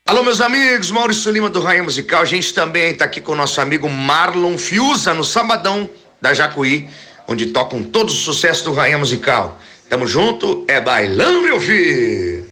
Alô, meus amigos, Maurício Lima do Rainha Musical. A gente também está aqui com o nosso amigo Marlon Fiuza no Sabadão da Jacuí, onde tocam todos os sucessos do Rainha Musical. Tamo junto, é bailão, meu filho!